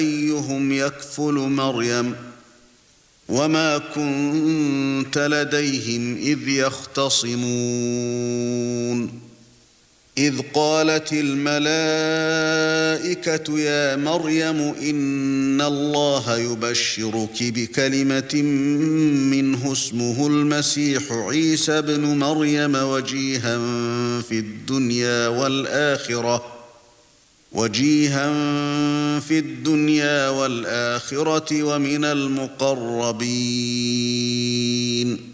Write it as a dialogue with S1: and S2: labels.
S1: أيهم يكفل مريم وما كنت لديهم إذ يختصمون إذ قالت الملائكة يا مريم إن الله يبشرك بكلمة منه اسمه المسيح عيسى ابن مريم وجيها في الدنيا والآخرة ومن المقربين